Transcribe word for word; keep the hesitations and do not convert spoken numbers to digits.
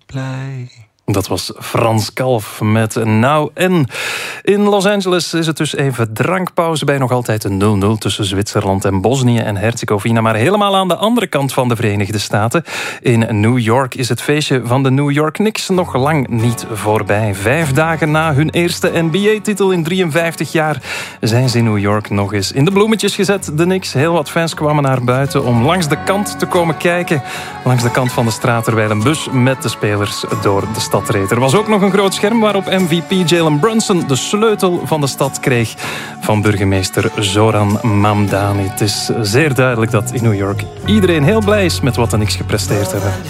blij. Dat was Frans Kalf met Nou en. In Los Angeles is het dus even drankpauze bij nog altijd een nul nul tussen Zwitserland en Bosnië en Herzegovina, maar helemaal aan de andere kant van de Verenigde Staten. In New York is het feestje van de New York Knicks nog lang niet voorbij. Vijf dagen na hun eerste N B A-titel in drieënvijftig jaar zijn ze in New York nog eens in de bloemetjes gezet. De Knicks, heel wat fans kwamen naar buiten om langs de kant te komen kijken. Langs de kant van de straat, terwijl een bus met de spelers door de stad reed. Er was ook nog een groot scherm waarop M V P Jalen Brunson de sleutel van de stad kreeg van burgemeester Zoran Mamdani. Het is zeer duidelijk dat in New York iedereen heel blij is met wat de Knicks gepresteerd hebben.